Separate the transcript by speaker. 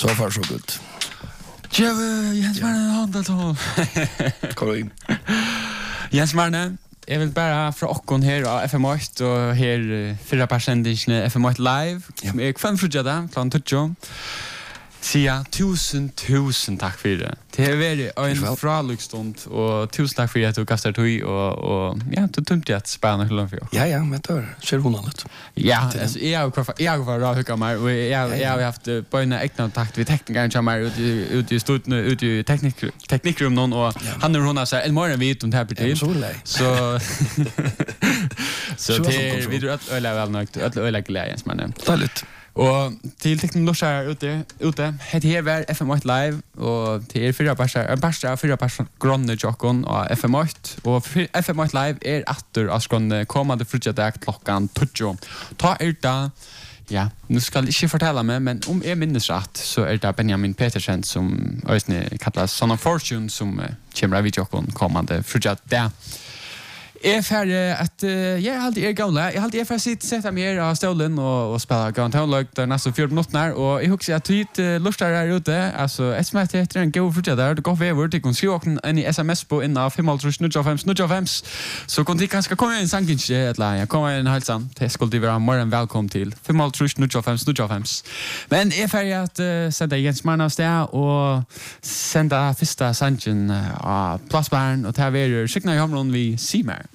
Speaker 1: So far so good.
Speaker 2: Jens Marne, Handelsson.
Speaker 1: Kom in.
Speaker 2: Jens Marne, jeg vil bare fra okkon her av FM8 og her 4% FM8 Live, som er kvann frugja klant 20. Sia, tusen takk for det. Det har vært en fralukstund, og tusen takk for at du kastar tog, og ja, du tømte at spennende hullen for.
Speaker 1: Ja, men det ser hun annet.
Speaker 2: Ja, altså, jeg har vært ravhukket meg, og jeg har haft bøyne ekne kontakt ved teknikeren som er ute i studien, ute i teknikkrummen, og han og hun har sagt, en morgen vet om det her på tid. Så til vi tror at øyla er vel nok, at øyla er glede, Jens Marne.
Speaker 1: Det er litt.
Speaker 2: Og til teknologer ute, het her var FM8 Live, og til en parster av 4 grunner jokken av FM8, og FM8 Live er atter av skronne kommende frutjadag klokkan 20. Ta da, ja, nu skal jeg ikke fortelle meg, men om jeg minnes rett, så det Benjamin Petersen som øyne kalles Son of Fortune, som kommer av jokken kommende frutjadag. Jeg er ferdig at jeg har alltid gamle. Jeg har alltid ferdig sett meg her av stålen og spille Grand Townlog der nesten 4 minutter. Og jeg husker at du luster her ute. Altså, SMS heter en god frutja der. Det går vever. Du kan skrive åkken inn i SMS på inn av 5.05. Så kan du kanskje komme inn sanginskje et eller annet. Jeg kommer inn helt sant. Det skulle være morgen velkommen til 5.05. Men jeg er ferdig at sende Jens Marne av sted og sende første sangen av Plassbæren. Og til å være skikna i hamlen vi Simer.